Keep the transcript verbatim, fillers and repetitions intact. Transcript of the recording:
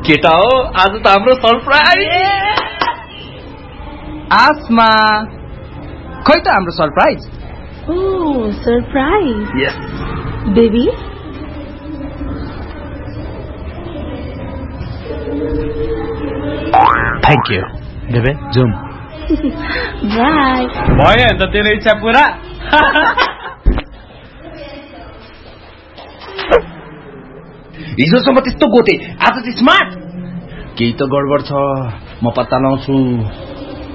केटा हो आज त हाम्रो सरप्राइज आसमा खै त हाम्रो surprise oh surprise yes baby thank you बेबे जुम बाई भयो त तेरो इच्छा पुरा हिजोसम्म त्यस्तो गोते आज चाहिँ स्मार्ट केही त गडबड छ म पत्ता लाउँछु